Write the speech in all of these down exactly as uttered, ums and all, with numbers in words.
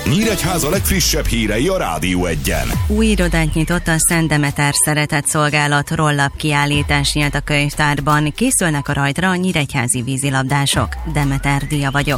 Nyíregyháza legfrissebb hírei a Rádió Egyen. Új irodát nyitott a Szent Demeter Szeretetszolgálat, rollap kiállítás nyílt a könyvtárban. Készülnek a rajtra a nyíregyházi vízilabdások. Demeter Dia vagyok.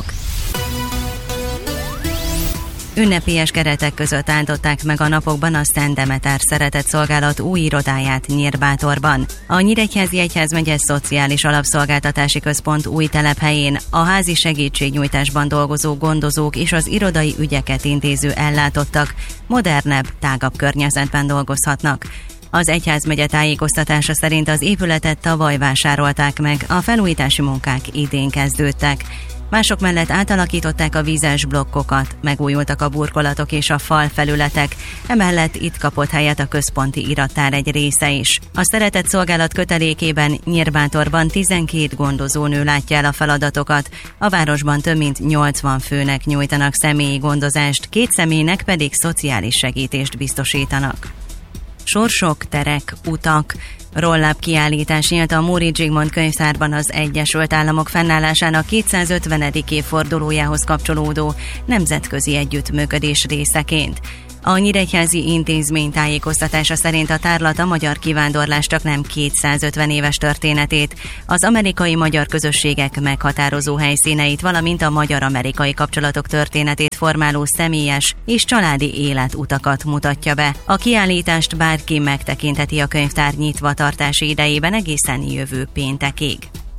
Ünnepélyes keretek között áldották meg a napokban a Szent Demeter Szeretetszolgálat új irodáját Nyírbátorban. A Nyíregyházi Egyházmegye Szociális Alapszolgáltatási Központ új telephelyén a házi segítségnyújtásban dolgozó gondozók és az irodai ügyeket intéző ellátottak modernebb, tágabb környezetben dolgozhatnak. Az egyházmegye tájékoztatása szerint az épületet tavaly vásárolták meg, a felújítási munkák idén kezdődtek. Mások mellett átalakították a vízes blokkokat, megújultak a burkolatok és a falfelületek, emellett itt kapott helyet a központi irattár egy része is. A Szeretetszolgálat kötelékében Nyírbátorban tizenkét gondozónő látja el a feladatokat, a városban több mint nyolcvan főnek nyújtanak személyi gondozást, két személynek pedig szociális segítést biztosítanak. Sorsok, terek, utak. Rollap kiállítás nyílt a Móricz Zsigmond könyvtárban az Egyesült Államok fennállásának kétszázötvenedik évfordulójához kapcsolódó nemzetközi együttműködés részeként. A nyíregyházi intézmény tájékoztatása szerint a tárlat a magyar kivándorlás csak nem kétszázötven éves történetét, az amerikai-magyar közösségek meghatározó helyszíneit, valamint a magyar-amerikai kapcsolatok történetét formáló személyes és családi életutakat mutatja be. A kiállítást bárki megtekintheti a könyvtár nyitva tartási idejében egészen jövő péntekig.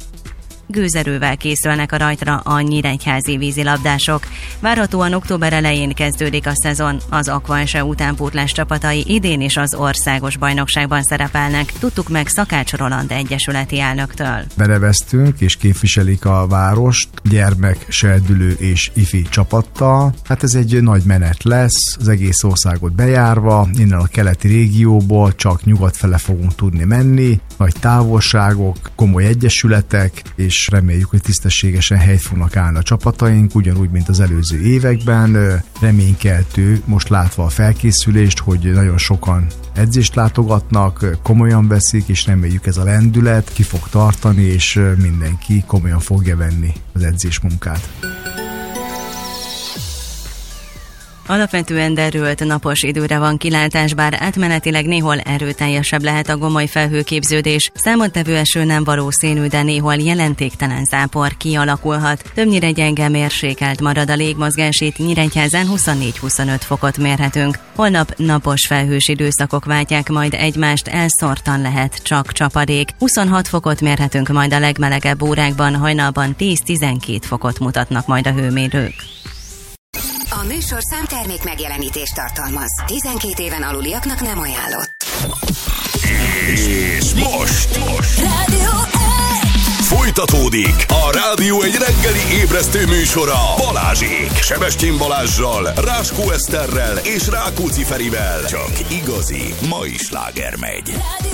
Gőzerővel készülnek a rajtra a nyíregyházi vízilabdások. Várhatóan október elején kezdődik a szezon, az Aqua es e utánpótlás csapatai idén is az országos bajnokságban szerepelnek, tudtuk meg Szakács Roland egyesületi elnöktől. Beneveztünk és képviselik a várost gyermek, serdülő és ifi csapattal. Hát ez egy nagy menet lesz, az egész országot bejárva, innen a keleti régióból csak nyugat fele fogunk tudni menni, nagy távolságok, komoly egyesületek, és és reméljük, hogy tisztességesen helyt fognak állni a csapataink, ugyanúgy, mint az előző években. Reménykeltő, most látva a felkészülést, hogy nagyon sokan edzést látogatnak, komolyan veszik, és reméljük ez a lendület ki fog tartani, és mindenki komolyan fogja venni az edzésmunkát. Alapvetően derült napos időre van kilátás, bár átmenetileg néhol erőteljesebb lehet a gomoly felhőképződés. Számottevő eső nem valószínű, de néhol jelentéktelen zápor kialakulhat. Többnyire gyenge mérsékelt marad a légmozgás, itt Nyíregyházán huszonnégy-huszonöt fokot mérhetünk. Holnap napos felhős időszakok váltják majd egymást, elszórtan lehet csak csapadék. huszonhat fokot mérhetünk majd a legmelegebb órákban, hajnalban tíz-tizenkét fokot mutatnak majd a hőmérők. A műsor számtermék megjelenítést tartalmaz. tizenkét éven aluliaknak nem ajánlott. És most, most. Rádió folytatódik a Rádió egy reggeli ébresztő műsora Balázsék. Sebestyén Balázssal, Ráskó Eszterrel és Rákóczi Ferivel. Csak igazi mai sláger megy.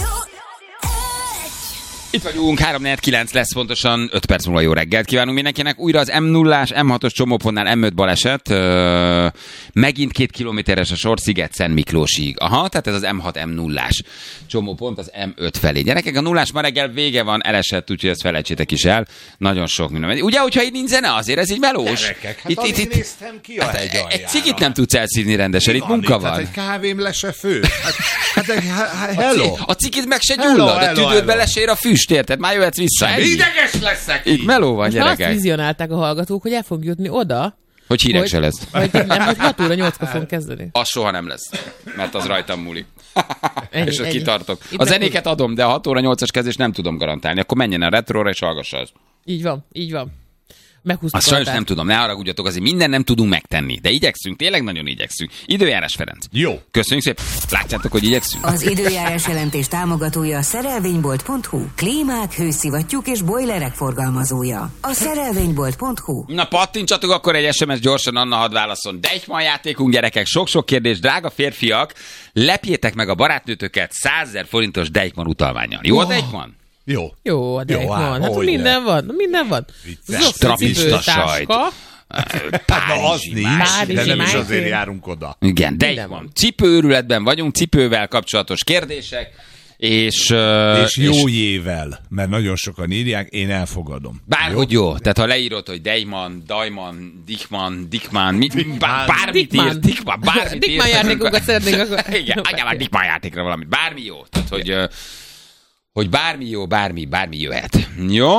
Itt vagyunk, három negyvenkilenc lesz pontosan, öt perc múlva jó reggelt kívánunk mindenkinek. Újra az em nullás, em hatos csomópontnál em öt baleset. Ö, megint két kilométeres a sor Sziget-Szent Miklósig. Aha, tehát ez az em hat em nullás csomópont az em öt felé. Gyerekek, a nullás ma reggel vége van, elesett, úgyhogy ezt felejtsétek is el. Nagyon sok minden. Ugye, hogyha itt nincs zene, azért ez így melós. Gyerekek, hát itt, itt, itt, néztem ki a hát, hegy aljára. egy cigit nem tudsz elszívni rendesen, itt munka van. Hát egy kávém le se fő. Hát, hát, hát hello. A cigit meg se gyullad, a tüdődbe lesér a füst, érted? Már jöhetsz vissza. Ennyi. Ideges leszek. Itt meló van, gyerekek. Azt vizionálták a hallgatók, hogy el fog jutni oda, hogy hírek se lesz. Hogy nem, hogy hat óra nyolckor fogunk kezdeni. Az soha nem lesz, mert az rajtam múlik. Ennyi, és ott ennyi. kitartok. Itt A zenéket adom, de a hat óra nyolcas kezdés nem tudom garantálni. Akkor menjen a retróra és hallgassa azt. Így van, így van. Meghúztuk. Azt sajnos nem tudom, ne haragudjatok, azért minden nem tudunk megtenni. De igyekszünk, tényleg nagyon igyekszünk. Időjárás Ferenc. Jó. Köszönjük szépen. Látjátok, hogy igyekszünk? Az időjárás jelentés támogatója a szerelvénybolt pont hu. Klímák, hőszivattyúk és bojlerek forgalmazója. A szerelvénybolt pont hu. Na pattintsatok akkor egy es em es gyorsan, Anna hadd válaszol. Deichmann játékunk, gyerekek, sok-sok kérdés. Drága férfiak, lepjétek meg a barátnőtöket százezer forintos Deichmann utalvánnyal. Jó a Deichmann? Jó. Jó, a Deichmann. hát, Hát hogy minden van, minden van. Strapista sajt. Na, az nincs, Párizsi de nem is májkő. azért járunk oda. Igen, Deichmann. Cipőőrületben vagyunk, cipővel kapcsolatos kérdések, És, uh, És jó jével, mert nagyon sokan írják, én elfogadom. Bárhogy jó. jó. Tehát ha leírod, hogy Dejman, Dajman, Dickman, Dickman, mi, bár, bármit Dickman. írt, Dickman, bármit Dickman írt, játékokat szeretnénk akkor. Igen, adjál már Dickman játékra valamit. Bármi jó. Tehát, hogy, uh, hogy bármi jó, bármi, bármi jöhet. Jó?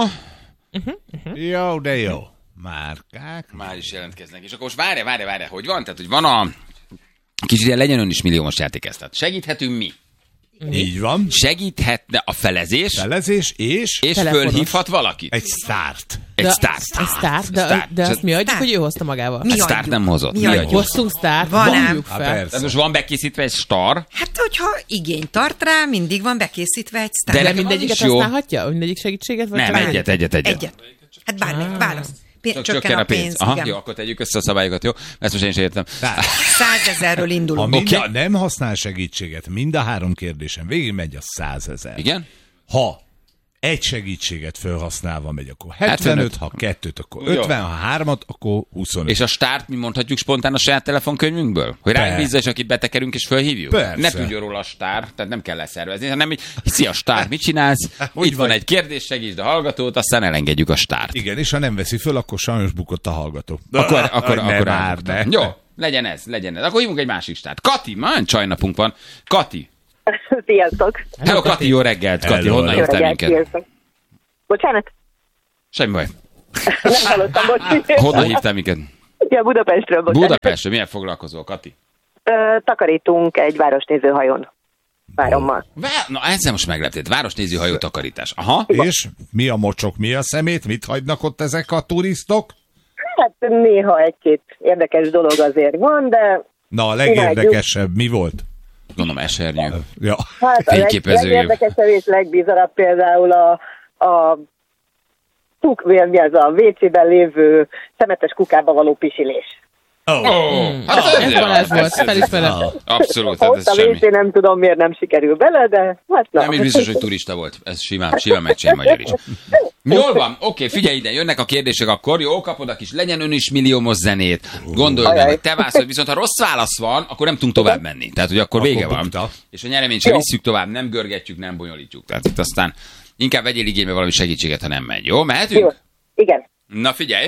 Jó, de jó. Márkák. Már is jelentkeznek. És akkor most várj, várj, várj, hogy van? Tehát, hogy van a... Kicsit ilyen legyen ön is milliómos játék. Tehát segíthetünk mi? Így van. Segíthetne a felezés, Felezés és és Telefonos. fölhívhat valakit. egy sztárt. Egy De- sztárt. Egy sztár, de, Sztár. de azt És mi adjuk, Sztár. hogy ő hozta magával. Mi a sztárt adjuk. nem hozott. Mi Mi adjuk. adjuk. Hoztunk sztárt, Van ám. vonjuk Há, fel. persze. Tehát most van bekészítve egy star, Hát, hogyha igény tart rá, mindig van bekészítve egy sztár. De De nekem az mindegyiket is jó. használhatja? Mindegyik segítséget? Vagy nem, csak egyet, egyet, egyet. Egyet. Hát bármelyik, válasz. Pé- Csak csökken a pénz, Aha, igen. jó, akkor tegyük össze a szabályokat, jó? Ezt most én is értem. Százezerről Ha indulunk. mind Oké. a, nem használ segítséget, mind a három kérdésen végigmegy a százezer. Igen? Ha egy segítséget felhasználva megy, akkor hetvenöt, ha kettőt, akkor Jó. ötven, ha hármat, akkor huszonöt. És a stárt mi mondhatjuk spontán a saját telefonkönyvünkből? Hogy ránk Persze. bízza, és akit betekerünk, és fölhívjuk? Persze. Ne tudjon róla a stár, tehát nem kell leszervezni, hanem így, szia stár, mit csinálsz? Hogy Itt van vagy? egy kérdés, segítsd a hallgatót, aztán elengedjük a stárt. Igen, és ha nem veszi föl, akkor sajnos bukott a hallgató. Akkor, akkor, ne akkor már, elbuktam. ne. Jó, legyen ez, legyen ez. Akkor hívunk egy másik stárt. Kati, már olyan csajnapunk van. Kati. Sziasztok! Hello, Kati, jó reggelt. Kati, Hello. honnan Jó hívtál Reggelt, minket? sziasztok. Bocsánat, Semmi baj. nem hallottam, bocs. Honnan hívtál minket? Ja, Budapestről, bocsánat. Budapestről, milyen foglalkozol, Kati? Ö, takarítunk egy városnézőhajón. Várommal. Vá- Na, ezzel most megleptél. Városnéző hajó takarítás. Aha. És mi a mocsok, mi a szemét, mit hagynak ott ezek a turistok? Hát néha egy-két érdekes dolog azért van, de Na, a legérdekesebb mi volt? Gondolom esernyő. Ja. hát a leg, Fényképező. legérdekesebb és legbizarabb például a, a tuk, mi az a vécében lévő szemetes kukába való pisilés. Oh. Oh, hát Ez Balázs volt, felismerem. Abszolút, hát Ott ez a semmi. vécé nem tudom miért nem sikerül bele, de hát na. Nem is biztos, hogy turista volt. Ez simán, simán megcsinál magyar is. Jól van, oké, figyelj ide, jönnek a kérdések akkor, jó, kapod a kis, legyen ön is milliómos zenét, gondolj meg, Ajaj. hogy te válaszol, viszont ha rossz válasz van, akkor nem tudunk tovább menni. Tehát, hogy akkor, Akkor vége van. bukta. És a nyereményt sem visszük tovább, nem görgetjük, nem bonyolítjuk. Tehát itt aztán inkább vegyél igénybe valami segítséget, ha nem megy. Jó, Jó, mehetünk? igen. Na figyelj!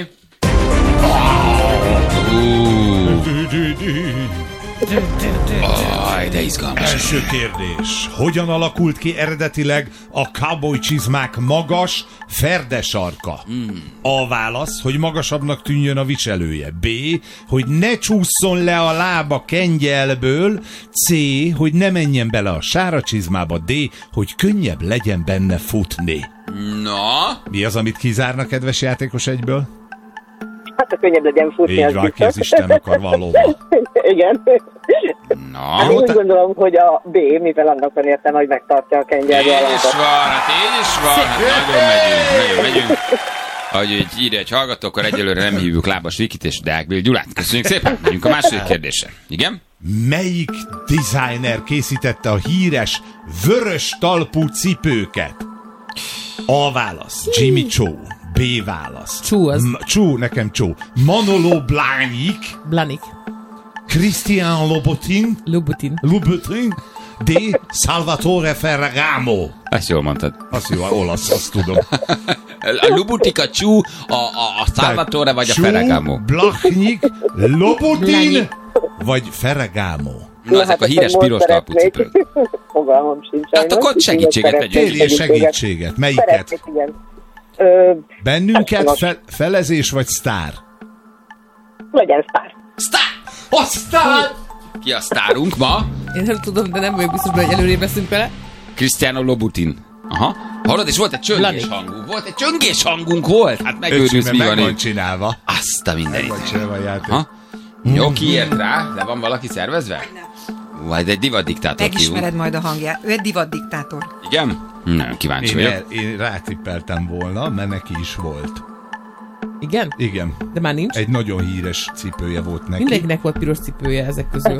Aj, de izgalmas. Első kérdés. Hogyan alakult ki eredetileg a cowboy csizmák magas, ferdesarka? A válasz, hogy magasabbnak tűnjön a viselője. B, hogy ne csúszson le a lába kengyelből. C, hogy ne menjen bele a sára csizmába. D, hogy könnyebb legyen benne futni. Na, Mi az, amit kizárna, kedves játékos egyből? Hát a könnyebb legyen futni. Így az van, biztos. kézisten akar valóban. Igen. Hát na. én úgy gondolom, hogy a B, mivel annak van értelme, hogy megtartja a kengyelbe a Így is lábat. van, hát így is van. Hát nagyon megyünk, nagyon megyünk. Ahogy egy írja egy hallgató, akkor egyelőre nem hívjuk Lábas Vikit és Deák Bél Gyulát. Köszönjük szépen. Megyünk a második kérdésre. Igen? Melyik designer készítette a híres vörös talpú cipőket? A válasz, Jimmy Choo. B válasz. Choo az. M- Choo, nekem Choo. Manolo Blahnik, Blanik. Christian Louboutin, Louboutin. Louboutin, D. Salvatore Ferragamo. Ezt jól mondtad. Azt jó, olasz, azt tudom. A Lubutika Csú, a, a, a Salvatore vagy a Choo, Ferragamo? Blahnik, Louboutin, Blahnik. vagy Ferragamo. Na, ezek a híres akkor piros most talpú szeretnék. cipők. Fogalmam sincs. Hát sajnos. akkor segítséget Szeretnék tegyél. Kérjél segítséget. Melyiket? Szeretnék, igen. Ö, Bennünket fe- felezés vagy sztár? legyen sztár. Sztár! A sztár! Ki a sztárunk ma? Én nem tudom, de nem vagyok biztos, hogy előrébb veszünk vele. Cristiano Lobutin. Aha. Hallod, és volt egy csöngés Blahnik. hangunk. Volt egy csöngés hangunk volt. Hát megőrülsz, Öcsém, mi meg van van itt. csinálva. Azt a mindenit. Vagy csinálva a játék. Ha? Jó, kiért rá? Le van valaki szervezve? Vagy egy divat diktátor hívunk. Megismered majd a hangját. Ő egy divat diktátor. Igen? Nem, kíváncsi Én, vagyok. el, én rátippeltem volna, mert neki is volt. Igen? Igen. De már nincs? Egy nagyon híres cipője volt neki. Mindenkinek volt piros cipője ezek közül.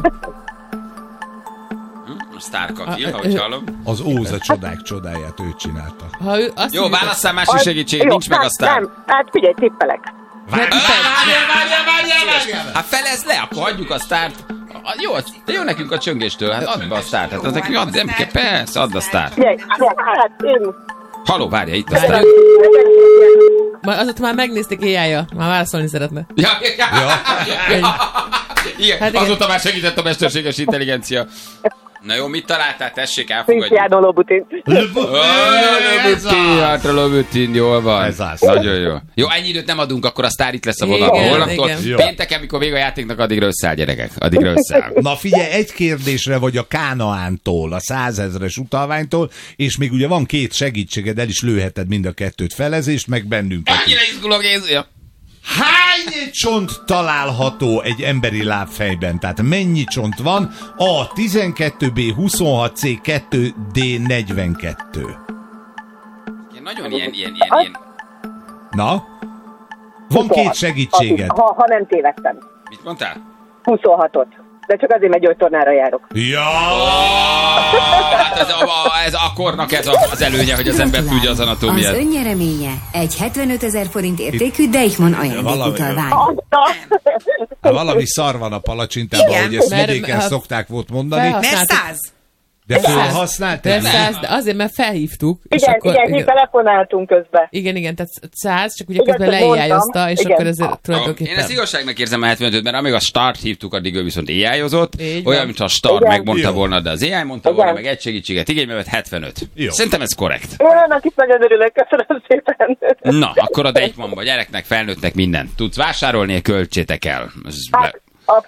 Sztár Kati, A- ahogy ö- hallom. Az Óza csodák csodáját ő csinálta. Ha ő azt Jó, mondja, válasszál másik segítséget, Jó, nincs meg a nem, sztár. Nem, hát figyelj, tippelek. Várjál, várjál, várjál, várjál! Hát felezd le, akkor hagyjuk a sztárt. a, jó, de jó nekünk a csöngéstől, hát add be a sztárt. Hát az nekünk add, nem kell, persze, add a sztárt. Hát én... Haló, várja, itt a sztárt. Már azóta már megnézték éjjája, már válaszolni szeretne. Ja, ja, ja. ja. Igen, Hát igen. azóta már segített a mesterséges intelligencia. Na jó, mit találtál? Tessék, elfogadjuk. Cristiano Lobutin. Lobutin, hát a Lobutin, jól van. Ez az. Nagyon jó. Jó, ennyi időt nem adunk, akkor a sztár itt lesz a vonalban. Igen, Holnaptól igen. pénteken, mikor vége a játéknak, addigra összeáll, gyerekek. Addigra összeáll. Na figyelj, egy kérdésre vagy a Kánaántól, a százezres utalványtól, és még ugye van két segítséged, el is lőheted mind a kettőt, felezést, meg bennünket. Annyira izgulok, Jézuja. Hány csont található egy emberi lábfejben? Tehát mennyi csont van? A tizenkettő, B huszonhat, C kettő, D negyvenkettő. Ilyen nagyon ilyen, ilyen, ilyen, ilyen. Na? Van két segítséged. Ha, ha nem tévedtem. Mit mondtál? huszonhatot. De csak azért, mert gyógytornára járok. Ja! Hát ez, a, a, ez akkornak ez a, az előnye, hogy az ember tudja az Az anatómiát. önnyereménye egy hetvenötezer forint értékű Deichmann ajándékutalvány. Hát valami szar van a palacsintában, Igen. hogy ezt Mert- vidéken hát- szokták volt mondani. Felhasználtuk. Mert száz. De felhasználtál? De száz, de azért, mert felhívtuk. És Igen, akkor, igen, mi telefonáltunk közben. igen, igen, tehát száz, csak ugye Igen, közben csak leéjájázta, mondtam. és Igen. akkor ezért Én tulajdonképpen... ezt igazságnak érzem a hetvenötöt, mert amíg a start hívtuk, addig ő viszont éjjájozott. Így Olyan, van. mint a start Igen. megmondta Jó. volna, de az á i mondta Igen. volna, meg egy segítséget igénybe vett hetvenöt. Jó. Szerintem ez korrekt. Én annak is nagyon örülök, köszönöm szépen. Na, akkor a Deichmannba gyereknek, felnőttnek minden. Tudsz vásárolni, költsétek el. Ez Hát,